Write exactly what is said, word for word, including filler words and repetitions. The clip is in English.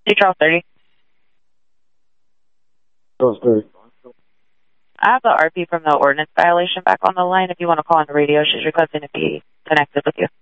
Hey, Charles thirty. Charles thirty. I have the R P from the ordinance violation back on the line. If you want to call on the radio, she's requesting to be connected with you.